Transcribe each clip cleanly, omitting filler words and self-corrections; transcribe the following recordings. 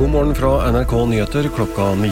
God morgen fra NRK Nyheter klokka 9.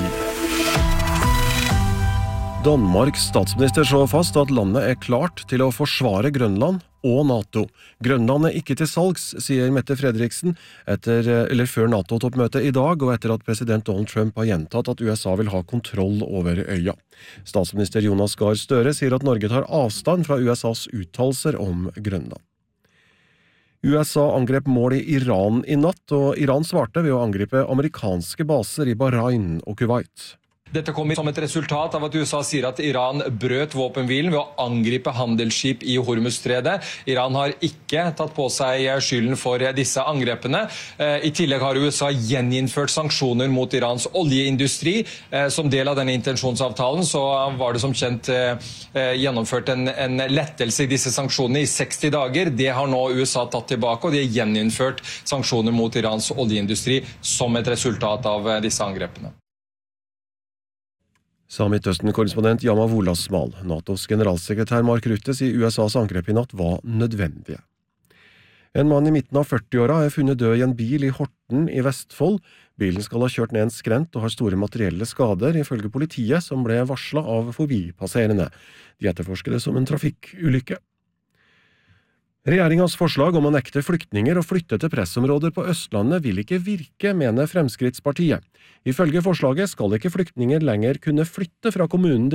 Danmarks statsminister slår fast at landet er klart til å forsvare Grønland og NATO. Grønland er ikke til salgs, sier Mette Frederiksen før NATO-toppmøtet i dag, og etter at president Donald Trump har gjentatt at USA vil ha kontroll over øya. Statsminister Jonas Gahr Støre sier at Norge tar avstand fra USAs uttalelser om Grønland. USA angrep mål i Iran i natt, og Iran svarte ved å angripe amerikanske baser i Bahrain og Kuwait. Dette kommer som et resultat av at USA sier at Iran brøt våpenhvilen ved å angripe handelsskip i Hormuzstredet. Iran har ikke tatt på seg skylden for disse angrepene. I tillegg har USA gjeninnført sanksjoner mot Irans oljeindustri. Som del av denne intensjonsavtalen så var det som kjent gjennomført en lettelse i disse sanksjonene i 60 dager. Det har nå USA tatt tilbake, og de har gjeninnført sanksjoner mot Irans oljeindustri som et resultat av disse angrepene. Sa Midtøsten-korrespondent Yama Wolasmal. NATOs generalsekretær Mark Rutte sier USAs angrep i natt var nødvendige. En mann i midten av 40-åra er funnet død i en bil i Horten i Vestfold. Bilen skal ha kjørt ned en skrent og har store materielle skader, ifølge politiet, som ble varslet av forbipasserende. De etterforsker det som en trafikkulykke. Regjeringens forslag om å nekte flyktninger å flytte til pressområder på Østlandet vil ikke virke, mener Fremskrittspartiet. Ifølge forslaget skal ikke flyktninger lenger kunne flytte fra kommunen